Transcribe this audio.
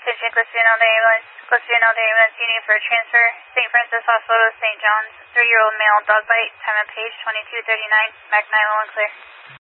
Attention, close to the ambulance. Close to the ambulance. You need for a transfer. St. Francis Hospital, St. John's. 3-year-old male, dog bite. Time of page 22:39. MAC 911 clear.